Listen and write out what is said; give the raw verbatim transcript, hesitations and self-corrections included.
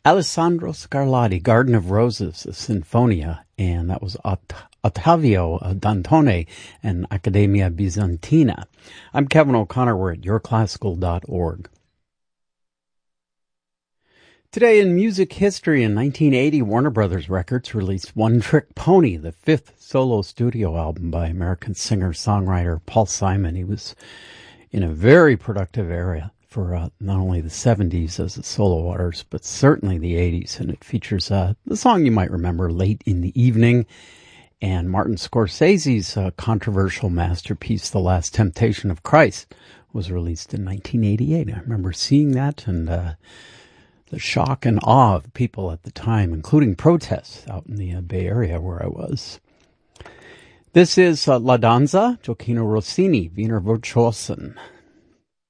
Alessandro Scarlatti, Garden of Roses, a Sinfonia, and that was Ot- Ottavio Dantone and Accademia Bizantina. I'm Kevin O'Connor. We're at your classical dot org. Today in music history, in nineteen eighty, Warner Brothers Records released One Trick Pony, the fifth solo studio album by American singer-songwriter Paul Simon. He was in a very productive era for uh, not only the seventies as a solo artist, but certainly the eighties. And it features uh, the song you might remember, Late in the Evening, and Martin Scorsese's uh, controversial masterpiece, The Last Temptation of Christ, was released in nineteen eighty-eight. I remember seeing that and uh, the shock and awe of people at the time, including protests out in the uh, Bay Area where I was. This is uh, La Danza, Gioacchino Rossini, Wiener Virtuosen.